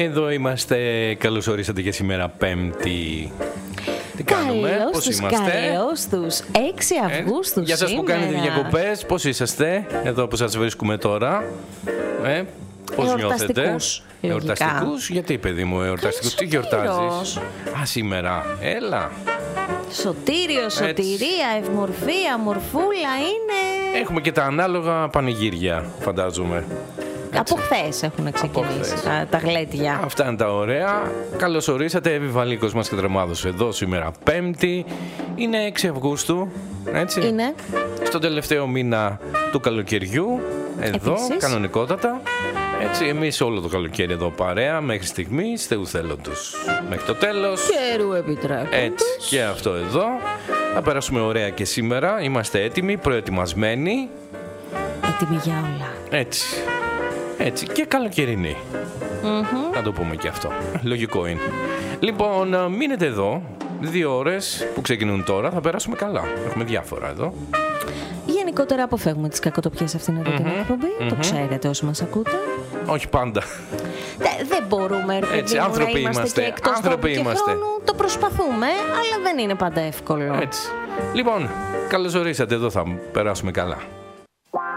εδώ είμαστε. Καλώς ορίσατε και σήμερα Πέμπτη. Τι κάνουμε, πώς είμαστε? Καλώς τους 6 Αυγούστου για σας που κάνετε διακοπές, πώς είσαστε εδώ που σας βρίσκουμε τώρα? Πώς νιώθετε? Εορταστικούς, γιατί παιδί μου, εορταστικούς, τι γιορτάζεις? Σήμερα, έλα. Σωτήριο, σωτηρία, ευμορφία, μορφούλα είναι. Έχουμε και τα ανάλογα πανηγύρια, φαντάζομαι. Από χθες έχουν ξεκινήσει τα γλέντια. Αυτά είναι τα ωραία. Καλώς ορίσατε, Εύη Βαλίκος μας και Τρεμάδος εδώ σήμερα Πέμπτη. Είναι 6 Αυγούστου, έτσι. Είναι. Στον τελευταίο μήνα του καλοκαιριού, εδώ, Επίσης. κανονικότατα. Έτσι, εμείς όλο το καλοκαίρι εδώ παρέα, μέχρι στιγμής, Θεού θέλοντος. Μέχρι το τέλος. Καιρού επιτρέποντος. Έτσι, και αυτό εδώ. Θα περάσουμε ωραία και σήμερα. Είμαστε έτοιμοι, προετοιμασμένοι. Έτοιμοι για όλα. Έτσι. Έτσι, και καλοκαιρινή. Να το πούμε και αυτό. Λογικό είναι. Λοιπόν, μείνετε εδώ. 2 ώρες που ξεκινούν τώρα. Θα περάσουμε καλά. Έχουμε διάφορα εδώ. Γενικότερα αποφεύγουμε τις κακοτοπιές αυτήν εδώ την εκπομπή. Το ξέρετε όσοι μας ακούτε. Όχι πάντα. Δεν μπορούμε, ρε παιδί μου, άνθρωποι να είμαστε και εκτός τόπου και χρόνου. Το προσπαθούμε, αλλά δεν είναι πάντα εύκολο. Έτσι. Λοιπόν, καλώς ορίσατε. Εδώ θα περάσουμε καλά.